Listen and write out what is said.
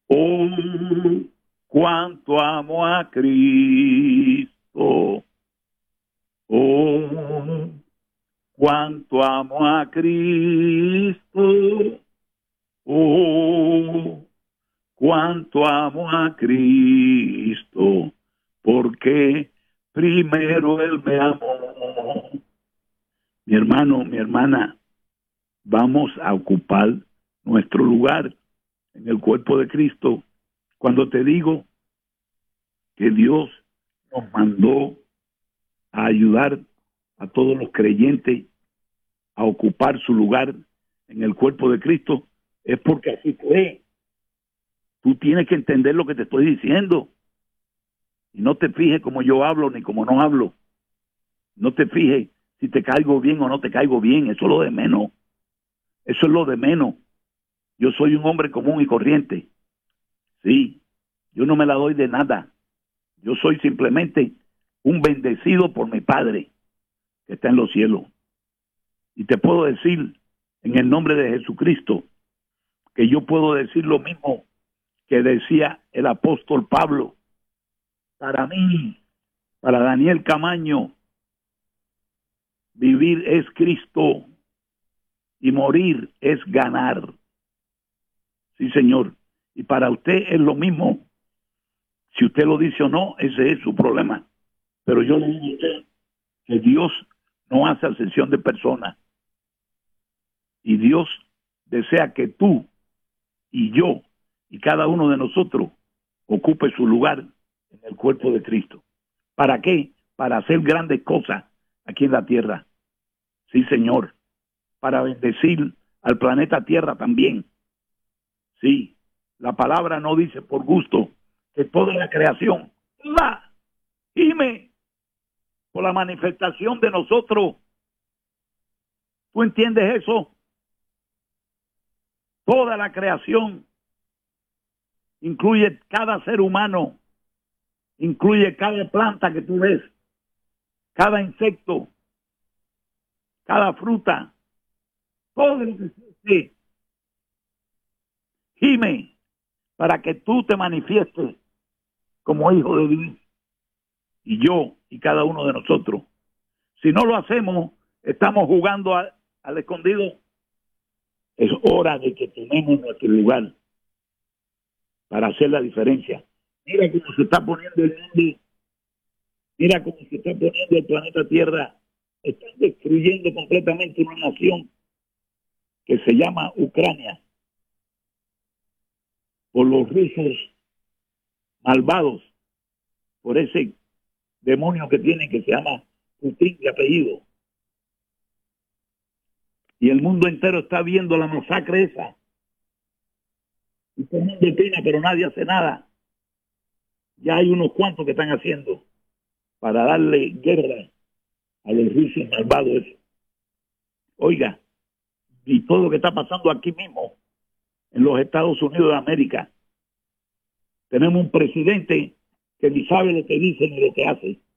Oh, cuánto amo a Cristo. Oh, cuánto amo a Cristo. Oh, cuánto amo a Cristo, porque primero Él me amó. Mi hermano, mi hermana, vamos a ocupar nuestro lugar en el cuerpo de Cristo. Cuando te digo que Dios nos mandó a ayudar a todos los creyentes a ocupar su lugar en el cuerpo de Cristo, es porque así fue. Tú tienes que entender lo que te estoy diciendo. Y no te fijes como yo hablo ni como no hablo. No te fijes si te caigo bien o no te caigo bien. Eso es lo de menos. Eso es lo de menos. Yo soy un hombre común y corriente. Sí, yo no me la doy de nada. Yo soy simplemente un bendecido por mi Padre que está en los cielos. Y te puedo decir, en el nombre de Jesucristo, que yo puedo decir lo mismo que decía el apóstol Pablo. Para mí, para Daniel Camaño, vivir es Cristo y morir es ganar. Sí, Señor. Y para usted es lo mismo. Si usted lo dice o no, ese es su problema. Pero yo le digo a usted que Dios no hace acepción de personas. Y Dios desea que tú y yo y cada uno de nosotros ocupe su lugar en el cuerpo de Cristo. ¿Para qué? Para hacer grandes cosas aquí en la tierra. Sí, Señor. Para bendecir al planeta Tierra también. Sí. La palabra no dice por gusto que toda la creación la gime por la manifestación de nosotros. ¿Tú entiendes eso? Toda la creación incluye cada ser humano, incluye cada planta que tú ves, cada insecto, cada fruta, todo lo que existe, gime para que tú te manifiestes como hijo de Dios. Y yo y cada uno de nosotros. Si no lo hacemos, estamos jugando al escondido. Es hora de que tomemos nuestro lugar para hacer la diferencia. Mira cómo se está poniendo el mundo. Mira cómo se está poniendo el planeta Tierra. Están destruyendo completamente una nación que se llama Ucrania por los rusos malvados, por ese demonio que tienen que se llama Putin de apellido. Y el mundo entero está viendo la masacre esa. Y todo el mundo opina, pero nadie hace nada. Ya hay unos cuantos que están haciendo para darle guerra a los rusos malvados. Oiga, y todo lo que está pasando aquí mismo, en los Estados Unidos de América. Tenemos un presidente que ni sabe lo que dice ni lo que hace.